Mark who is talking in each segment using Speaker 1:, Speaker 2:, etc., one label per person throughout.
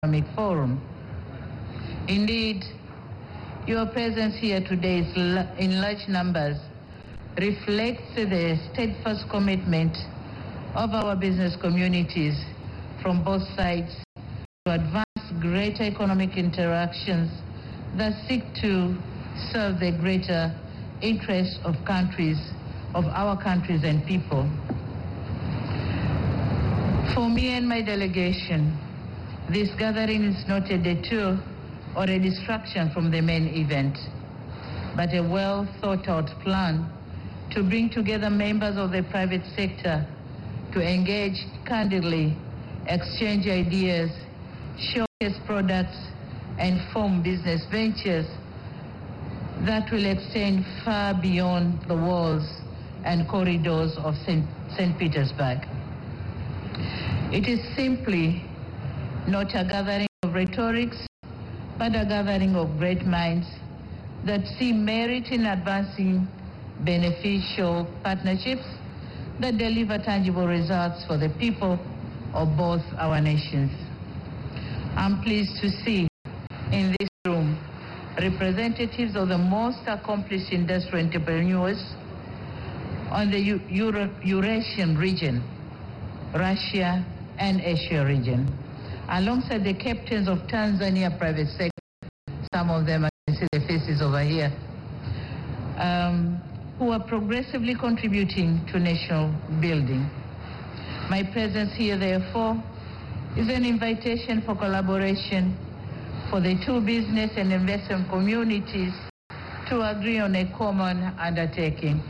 Speaker 1: Economic Forum. Indeed, your presence here today is in large numbers reflects the steadfast commitment of our business communities from both sides to advance greater economic interactions that seek to serve the greater interests of our countries and people. For me and my delegation, this gathering is not a detour or a distraction from the main event, but a well thought out plan to bring together members of the private sector to engage candidly, exchange ideas, showcase products, and form business ventures that will extend far beyond the walls and corridors of St. Petersburg. It is simply not a gathering of rhetorics, but a gathering of great minds that see merit in advancing beneficial partnerships that deliver tangible results for the people of both our nations. I'm pleased to see in this room representatives of the most accomplished industrial entrepreneurs on the Eurasian region, Russia and Asia region, alongside the captains of Tanzania private sector. Some of them, I can see the faces over here, who are progressively contributing to national building. My presence here, therefore, is an invitation for collaboration for the two business and investment communities to agree on a common undertaking.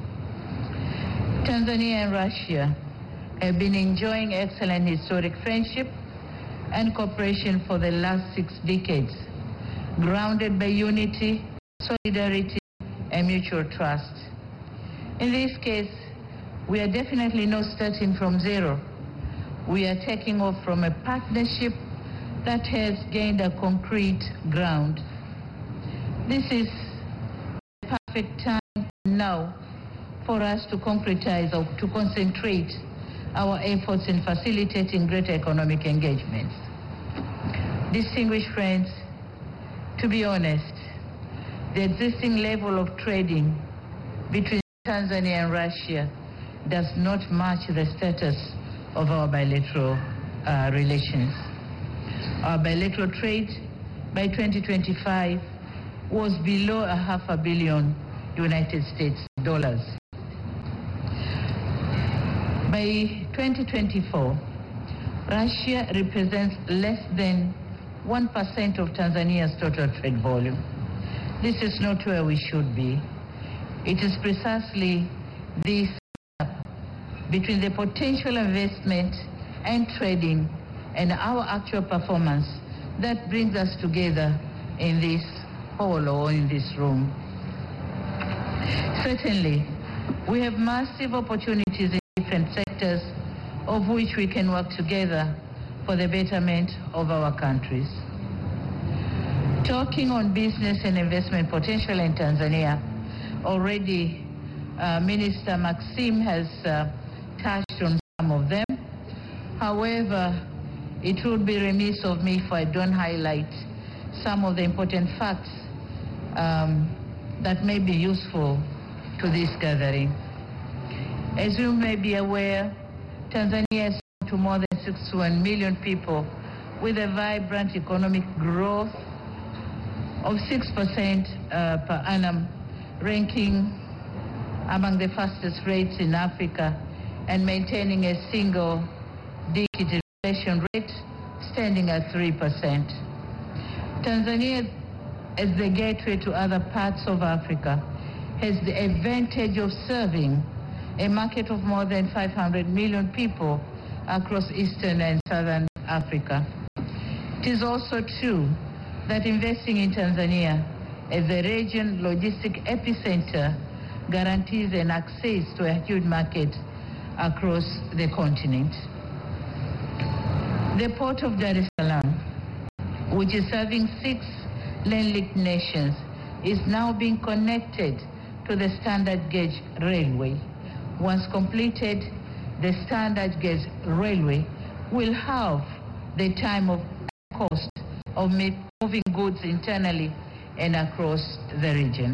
Speaker 1: Tanzania and Russia have been enjoying excellent historic friendship and cooperation for the last 6 decades, grounded by unity, solidarity, and mutual trust. In this case, we are definitely not starting from zero. We are taking off from a partnership that has gained a concrete ground. This is the perfect time now for us to concretize or to concentrate our efforts in facilitating greater economic engagements. Distinguished friends, to be honest, the existing level of trading between Tanzania and Russia does not match the status of our bilateral relations. Our bilateral trade by 2025 was below $500 million United States dollars. By 2024, Russia represents less than 1% of Tanzania's total trade volume. This is not where we should be. It is precisely this gap between the potential investment and trading and our actual performance that brings us together in this hall or in this room. Certainly, we have massive opportunities in different sectors of which we can work together for the betterment of our countries. Talking on business and investment potential in Tanzania, already Minister Maxim has touched on some of them. However, it would be remiss of me if I don't highlight some of the important facts that may be useful to this gathering. As you may be aware, Tanzania is home to more than 61 million people with a vibrant economic growth of 6% per annum, ranking among the fastest rates in Africa and maintaining a single-digit inflation rate standing at 3%. Tanzania, as the gateway to other parts of Africa, has the advantage of serving a market of more than 500 million people across Eastern and Southern Africa. It is also true that investing in Tanzania as a region logistic epicenter guarantees an access to a huge market across the continent. The port of Dar es Salaam, which is serving 6 landlocked nations, is now being connected to the standard gauge railway. Once completed, the standard gauge railway will halve the time of cost of moving goods internally and across the region.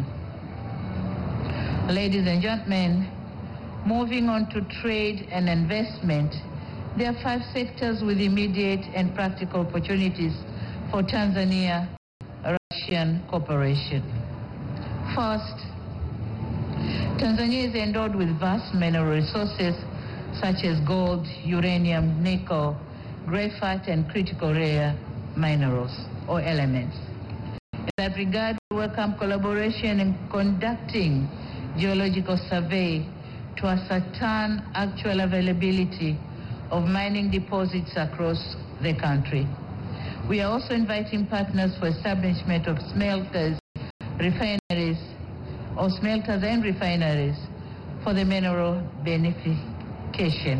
Speaker 1: Ladies and gentlemen, moving on to trade and investment, there are 5 sectors with immediate and practical opportunities for Tanzania-Russian cooperation. First, Tanzania is endowed with vast mineral resources such as gold, uranium, nickel, graphite, and critical rare minerals or elements. In that regard, we welcome collaboration in conducting geological survey to ascertain actual availability of mining deposits across the country. We are also inviting partners for establishment of smelters, refineries, or smelters and refineries for the mineral beneficiation.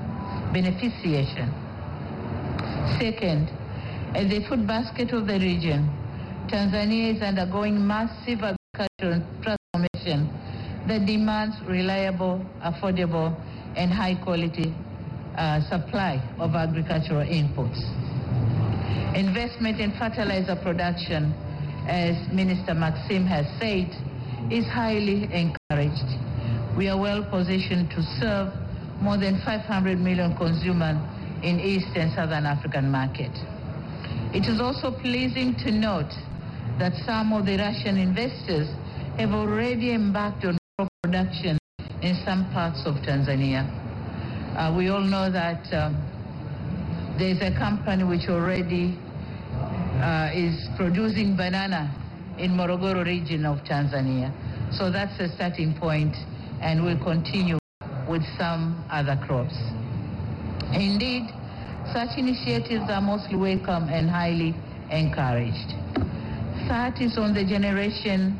Speaker 1: Second, as the food basket of the region, Tanzania is undergoing massive agricultural transformation that demands reliable, affordable, and high-quality supply of agricultural inputs. Investment in fertilizer production, as Minister Maxim has said, is highly encouraged. We are well positioned to serve more than 500 million consumers in East and Southern African market. It is also pleasing to note that some of the Russian investors have already embarked on crop production in some parts of Tanzania. We all know that there is a company which already is producing banana in Morogoro region of Tanzania. So that's a starting point, and we'll continue with some other crops. Indeed, such initiatives are mostly welcome and highly encouraged. Third is on the generation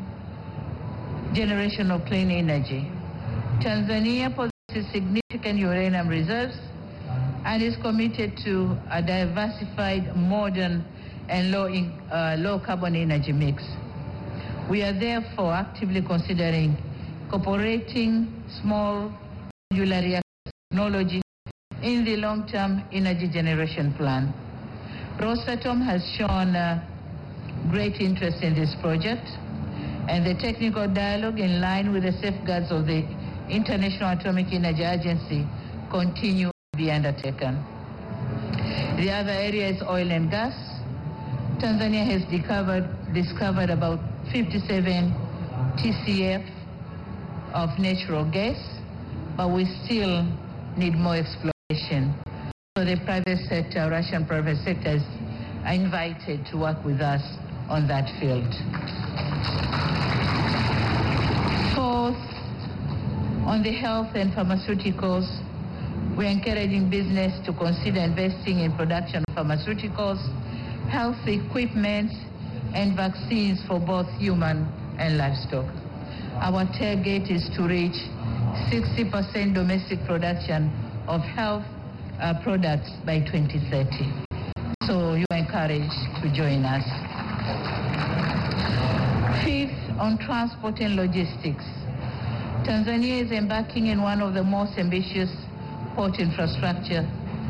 Speaker 1: of clean energy. Tanzania possesses significant uranium reserves and is committed to a diversified, modern, and low carbon energy mix. We are therefore actively considering incorporating small modular reactor technology in the long-term energy generation plan. Rosatom has shown great interest in this project, and the technical dialogue in line with the safeguards of the International Atomic Energy Agency continue to be undertaken. The other area is oil and gas. Tanzania has discovered about 57 TCF of natural gas, but we still need more exploration. So the private sector, Russian private sectors, are invited to work with us on that field. Fourth, on the health and pharmaceuticals, we're encouraging business to consider investing in production of pharmaceuticals, health equipment, and vaccines for both human and livestock. Our target is to reach 60% domestic production of health products by 2030. So you are encouraged to join us. Fifth, on transport and logistics. Tanzania is embarking in one of the most ambitious port infrastructure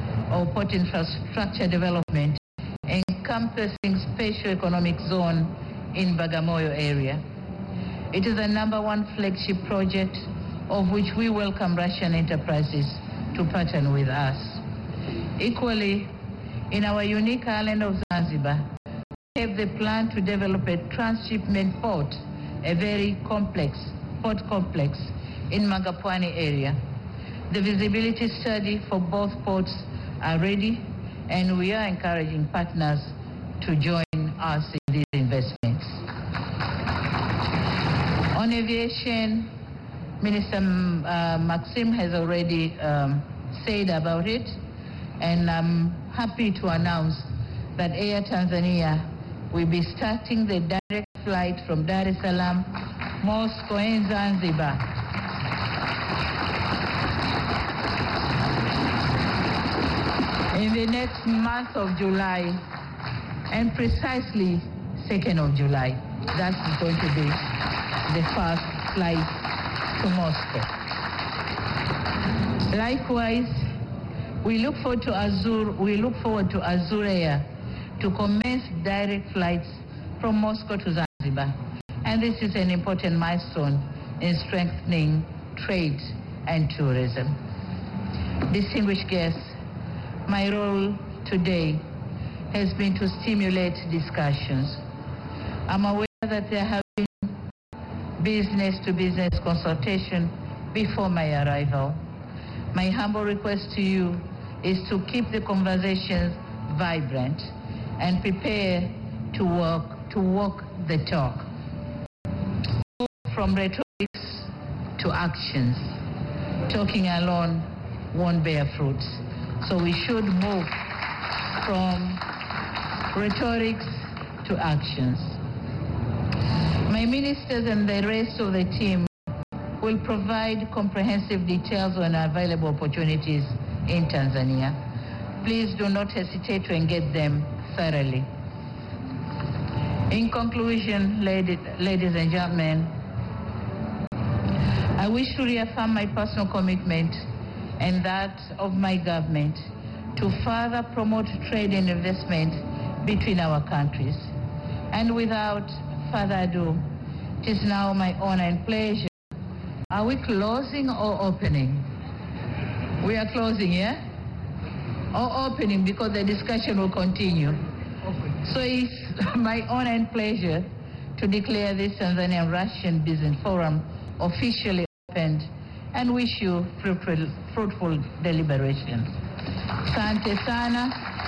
Speaker 1: development, encompassing special economic zone in Bagamoyo area. It is the #1 flagship project of which we welcome Russian enterprises to partner with us. Equally, in our unique island of Zanzibar, we have the plan to develop a transshipment port, a very complex port complex in Magapwani area. The visibility study for both ports are ready, and we are encouraging partners to join us in these investments. On aviation, Minister Maxim has already said about it, and I'm happy to announce that Air Tanzania will be starting the direct flight from Dar es Salaam, Moscow, and Zanzibar. In the next month of July, and precisely 2nd of July. That is going to be the first flight to Moscow. Likewise, we look forward to Azure Air to commence direct flights from Moscow to Zanzibar. And this is an important milestone in strengthening trade and tourism. Distinguished guests, my role today has been to stimulate discussions. I'm aware that there have been business-to-business consultation before my arrival. My humble request to you is to keep the conversations vibrant and prepare to walk the talk. From rhetorics to actions, talking alone won't bear fruits. So we should move from rhetorics to actions. My ministers and the rest of the team will provide comprehensive details on available opportunities in Tanzania. Please do not hesitate to engage them thoroughly. In conclusion, ladies and gentlemen, I wish to reaffirm my personal commitment and that of my government to further promote trade and investment between our countries. And without further ado, it is now my honor and pleasure. Are we closing or opening? We are closing, yeah? Or opening, because the discussion will continue. So it's my honor and pleasure to declare this Tanzanian-Russian Business Forum officially opened and wish you fruitful deliberations. Asante sana.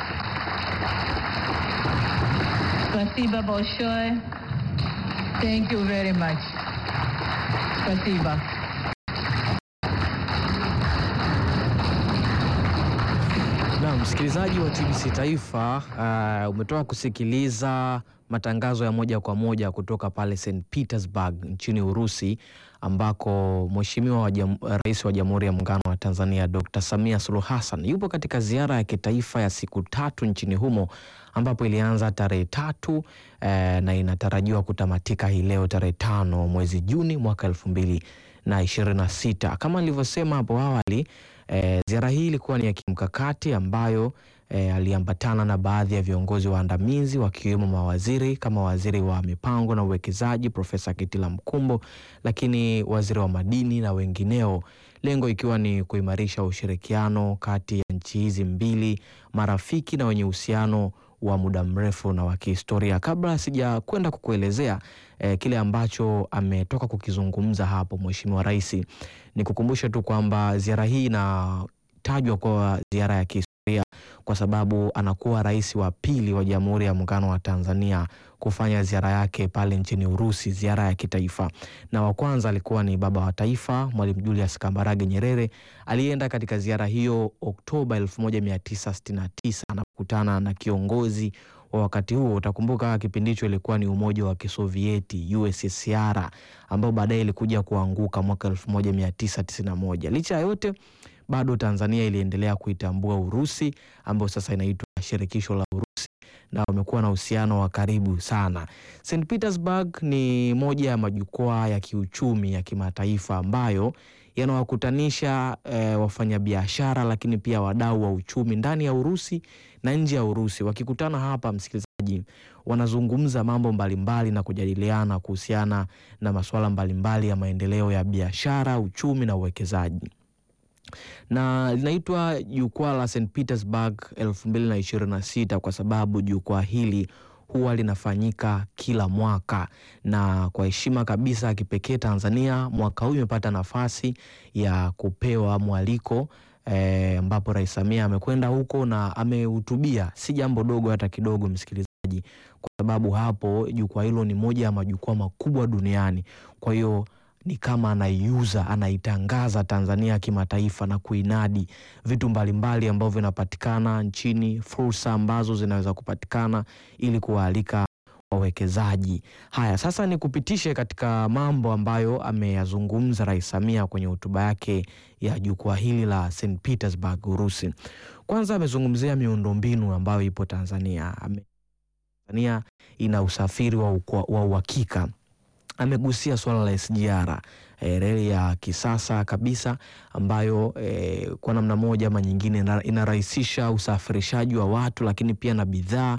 Speaker 1: Spasiba большое. Thank you very much. Spasiba.
Speaker 2: Na msikilizaji wa TBC Taifa, umetoka kusikiliza matangazo ya moja kwa moja kutoka pale St. Petersburg nchini Urusi, ambako Mheshimiwa Rais wa Jamhuri ya Muungano wa Tanzania Dr. Samia Suluhu Hassan yupo katika ziara ya kitaifa ya siku 3 nchini humo, ambapo ilianza tarehe 3 na inatarajiwa kutamatika hii leo tarehe 5 mwezi Juni mwaka 2026. Kama nilivyosema hapo awali, ziara hii ilikuwa ni ya kimkakati ambayo aliambatana na baadhi ya viongozi waandamizi wakiwemo mawaziri kama waziri wa mipango na uwekezaji Profesa Kitila Mkumbo, lakini waziri wa madini na wengineo, lengo ikiwa ni kuimarisha ushirikiano kati ya nchi hizi mbili marafiki na wenye uhusiano wa muda mrefu na wa kihistoria. Kabla sija kwenda kukuelezea kile ambacho ametoka kukizungumza hapo Mheshimiwa Rais, nikukumbusha tu kwamba ziara hii inatajwa kwa ziara ya kihistoria kwa sababu anakuwa rais wa pili wa Jamhuri ya Muungano wa Tanzania kufanya ziara yake pale nchini Urusi, ziara ya kitaifa. Na wa kwanza alikuwa ni baba wa taifa Mwalimu Julius Kambarage Nyerere, alienda katika ziara hiyo Oktoba 1969 anakutana na kiongozi wa wakati huo. Utakumbuka kipindi hicho ilikuwa ni Umoja wa Kisovieti, USSR, ambao baadaye ilikuja kuanguka mwaka 1991. Licha yote, bado Tanzania iliendelea kuitambua Urusi, ambayo sasa inaitwa Shirikisho la Urusi, na wamekuwa na uhusiano wa karibu sana. St. Petersburg ni moja ya majukwaa ya kiuchumi ya kimataifa ambayo yanawakutanisha wafanyabiashara, lakini pia wadau wa uchumi ndani ya Urusi na nje ya Urusi. Wakikutana hapa, msikilizaji, wanazungumza mambo mbalimbali na kujadiliana kuhusiana na masuala mbalimbali ya maendeleo ya biashara, uchumi na uwekezaji. Na linaitwa jukwaa la St. Petersburg 2026 kwa sababu jukwaa hili huwa linafanyika kila mwaka, na kwa heshima kabisa kipekee Tanzania mwaka huu imepata nafasi ya kupewa mwaliko ambapo Rais Samia amekwenda huko na amehutubia. Si jambo dogo hata kidogo, msikilizaji, kwa sababu hapo jukwaa hilo ni moja ya majukwaa makubwa duniani. Kwa hiyo ni kama anaitangaza Tanzania kimataifa na kuinadi vitu mbalimbali ambavyo vinapatikana nchini, fursa ambazo zinaweza kupatikana ili kuwaalika wawekezaji. Haya, sasa ni kupitishe katika mambo ambayo ameyazungumza Rais Samia kwenye hotuba yake ya jukwaa hili la St. Petersburg, Urusi. Kwanza amezungumzia miundombinu ambayo ipo Tanzania. Tanzania ina usafiri wa uhakika. Amegusia swala la SGR, reli ya kisasa kabisa ambayo kwa namna moja ama nyingine inarahisisha usafirishaji wa watu, lakini pia na bidhaa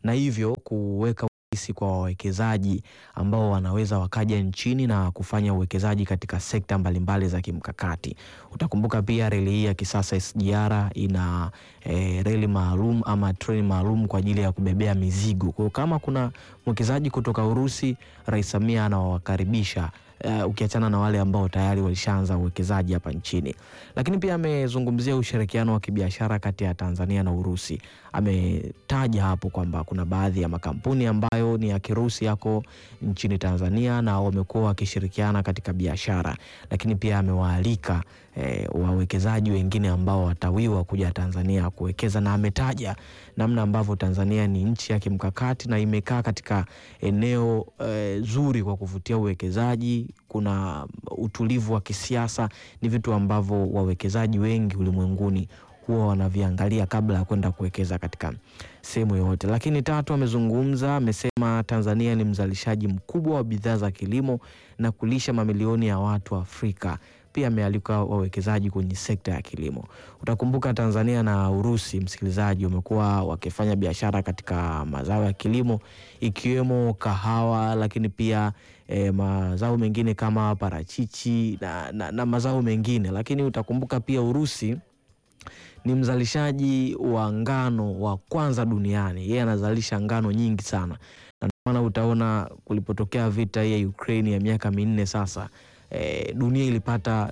Speaker 2: na hivyo kuweka urahisi kwa wawekezaji ambao wanaweza wakaja nchini na kufanya uwekezaji katika sekta mbalimbali za kimkakati. Utakumbuka pia reli hii ya kisasa SGR ina reli maalum ama treni maalum kwa ajili ya kubebea mizigo. Kwa kama kuna mwekezaji kutoka Urusi, Rais Samia anawakaribisha, ukiachana na wale ambao tayari walishaanza uwekezaji hapa nchini. Lakini pia amezungumzia ushirikiano wa kibiashara kati ya Tanzania na Urusi. Ametaja hapo kwamba kuna baadhi ya makampuni ambayo ni ya Kirusi yako nchini Tanzania na wamekuwa wakishirikiana katika biashara. Lakini pia amewaalika wawekezaji wengine ambao watawiwa kuja Tanzania kuwekeza, na ametaja namna ambavyo Tanzania ni nchi ya kimkakati na imekaa katika eneo zuri kwa kuvutia uwekezaji. Kuna utulivu wa kisiasa, ni vitu ambavyo wawekezaji wengi ulimwenguni huwa wanaviangalia kabla ya kwenda kuwekeza katika sehemu yoyote. Lakini tatu, amesema Tanzania ni mzalishaji mkubwa wa bidhaa za kilimo na kulisha mamilioni ya watu wa Afrika. Pia amealika wawekezaji kwenye sekta ya kilimo. Utakumbuka Tanzania na Urusi, msikilizaji, wamekuwa wakifanya biashara katika mazao ya kilimo ikiwemo kahawa, lakini pia mazao mengine kama parachichi na mazao mengine. Lakini utakumbuka pia Urusi ni mzalishaji wa ngano wa kwanza duniani. Yeye anazalisha ngano nyingi sana. Na maana utaona kulipotokea vita ya Ukraine ya miaka 4 sasa, dunia ilipata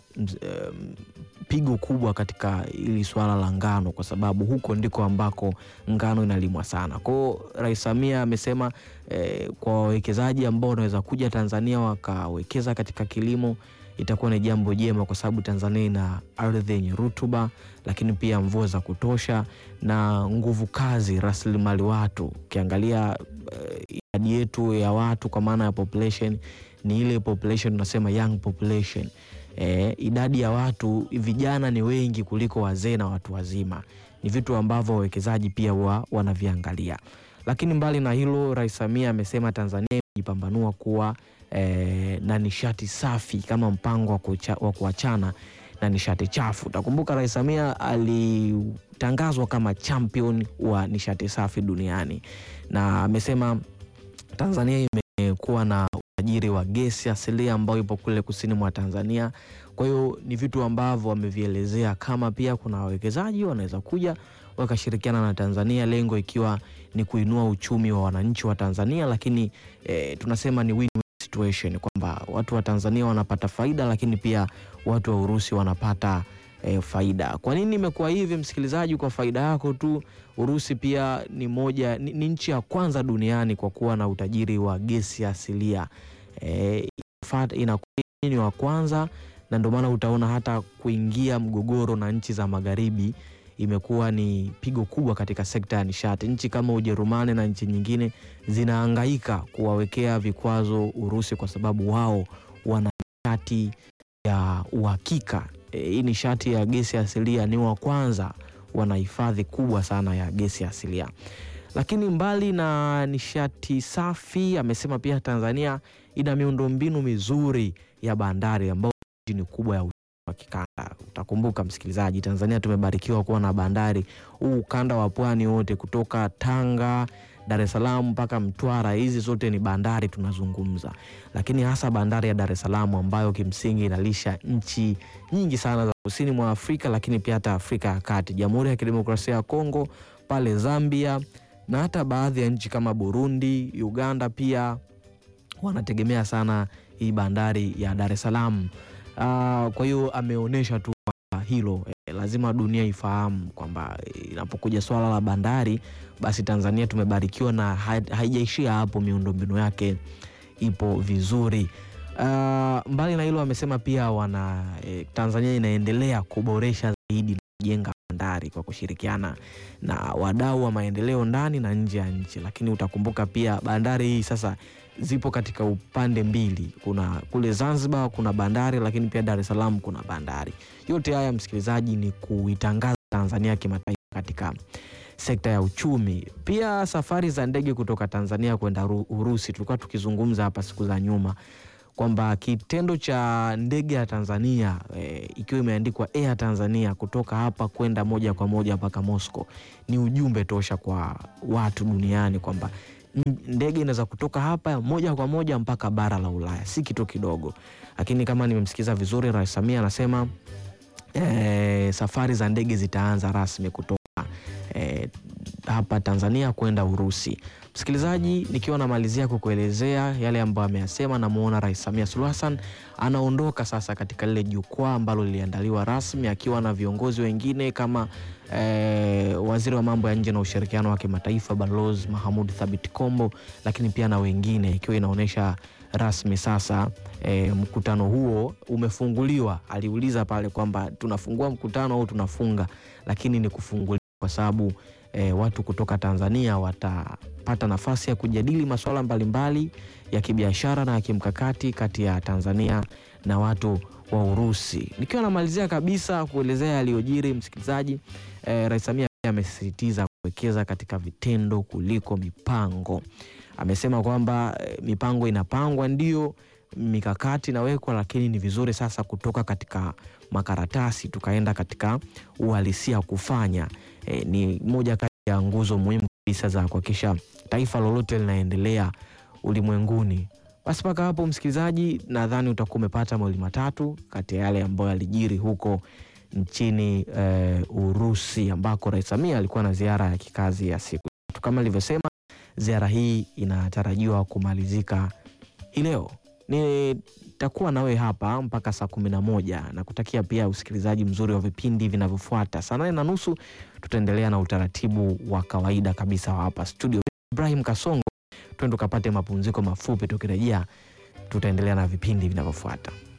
Speaker 2: pigo kubwa katika ili swala la ngano, kwa sababu huko ndiko ambako ngano inalimwa sana. Kwa Rais Samia amesema kwa wawekezaji ambao wanaweza kuja Tanzania wakawekeza katika kilimo itakuwa ni jambo jema, kwa sababu Tanzania ina ardhi yenye rutuba, lakini pia mvua za kutosha na nguvu kazi, rasilimali watu. Ukiangalia idadi yetu ya watu kwa maana ya population ni ile population tunasema young population. Idadi ya watu vijana ni wengi kuliko wazee na watu wazima. Ni vitu ambavyo wawekezaji pia wanaviangalia. Lakini mbali na hilo, Rais Samia amesema Tanzania imejipambanua kuwa na nishati safi kama mpango wa kuachana na nishati chafu. Utakumbuka Rais Samia alitangazwa kama champion wa nishati safi duniani, na amesema Tanzania imekuwa na utajiri wa gesi asilia ambao ipo kule kusini mwa Tanzania. Kwa hiyo ni vitu ambavyo wamevielezea kama pia kuna wawekezaji wanaweza kuja wakashirikiana na Tanzania, lengo ikiwa ni kuinua uchumi wa wananchi wa Tanzania. Lakini tunasema ni win-win situation, kwamba watu wa Tanzania wanapata faida, lakini pia watu wa Urusi wanapata faida. Kwa nini imekuwa hivi, msikilizaji? Kwa faida yako tu, Urusi pia ni nchi ya kwanza duniani kwa kuwa na utajiri wa gesi asilia. Inakuwa ni wa kwanza, na ndio maana utaona hata kuingia mgogoro na nchi za magharibi imekuwa ni pigo kubwa katika sekta ya nishati. Nchi kama Ujerumani na nchi nyingine zinahangaika kuwawekea vikwazo Urusi kwa sababu wao wana nishati ya uhakika. Hii nishati ya gesi asilia ni wa kwanza, wana hifadhi kubwa sana ya gesi asilia. Lakini mbali na nishati safi, amesema pia Tanzania ina miundombinu mizuri ya bandari ambayo ni kubwa ya wa kikanda. Utakumbuka msikilizaji, Tanzania tumebarikiwa kuwa na bandari ukanda wa pwani wote, kutoka Tanga, Dar es Salaam mpaka Mtwara. Hizi zote ni bandari tunazungumza, lakini hasa bandari ya Dar es Salaam ambayo kimsingi inalisha nchi nyingi sana za kusini mwa Afrika, lakini pia hata Afrika ya Kati, Jamhuri ya Kidemokrasia ya Kongo, pale Zambia, na hata baadhi ya nchi kama Burundi, Uganda pia wanategemea sana hii bandari ya Dar es Salaam. Kwa hiyo ameonyesha tu hilo lazima dunia ifahamu kwamba inapokuja swala la bandari, basi Tanzania tumebarikiwa na haijaishia hapo, miundombinu yake ipo vizuri. Mbali na hilo, amesema pia Tanzania inaendelea kuboresha zaidi kujenga bandari kwa kushirikiana na wadau wa maendeleo ndani na nje ya nchi. Lakini utakumbuka pia bandari hii sasa zipo katika upande mbili. Kuna kule Zanzibar kuna bandari, lakini pia Dar es Salaam kuna bandari. Yote haya msikilizaji ni kuitangaza Tanzania kimataifa katika sekta ya uchumi. Pia safari za ndege kutoka Tanzania kwenda Urusi, tulikuwa tukizungumza hapa siku za nyuma kwamba kitendo cha ndege ya Tanzania ikiwa imeandikwa Air Tanzania kutoka hapa kwenda moja kwa moja mpaka Moscow ni ujumbe tosha kwa watu duniani kwamba ndege inaweza kutoka hapa moja kwa moja mpaka bara la Ulaya, si kitu kidogo. Lakini kama nimemsikiza vizuri, Rais Samia anasema safari za ndege zitaanza rasmi kutoka hapa Tanzania kwenda Urusi. Msikilizaji, nikiwa namalizia kukuelezea yale ambayo ameyasema, na muona Rais Samia Suluhu Hassan anaondoka sasa katika lile jukwaa ambalo liliandaliwa rasmi akiwa na viongozi wengine kama waziri wa mambo ya nje na ushirikiano wa kimataifa Balozi Mahmoud Thabit Kombo, lakini pia na wengine, ikiwa inaonesha rasmi sasa mkutano huo umefunguliwa. Aliuliza pale kwamba tunafungua mkutano au tunafunga, lakini ni kufunguliwa kwa sababu watu kutoka Tanzania watapata nafasi ya kujadili masuala mbalimbali ya kibiashara na ya kimkakati kati ya Tanzania na watu wa Urusi. Nikiwa namalizia kabisa kuelezea yaliyojiri, msikilizaji, Rais Samia amesisitiza kuwekeza katika vitendo kuliko mipango. Amesema kwamba mipango inapangwa, ndio mikakati inawekwa, lakini ni vizuri sasa kutoka katika makaratasi tukaenda katika uhalisia kufanya. Ni moja kati ya nguzo muhimu kabisa za kuhakikisha taifa lolote linaendelea ulimwenguni. Basi mpaka hapo, msikilizaji, nadhani utakuwa umepata mawili matatu kati ya yale ambayo yalijiri huko nchini Urusi, ambako Rais Samia alikuwa na ziara ya kikazi ya siku. Kama nilivyosema, ziara hii inatarajiwa kumalizika leo. Nitakuwa nawe hapa mpaka saa 11 na kutakia pia usikilizaji mzuri wa vipindi vinavyofuata. Saa 8:30 tutaendelea na utaratibu wa kawaida kabisa hapa studio. Ibrahim Kasongo, twende tukapate mapumziko mafupi, tukirejea tutaendelea na vipindi vinavyofuata.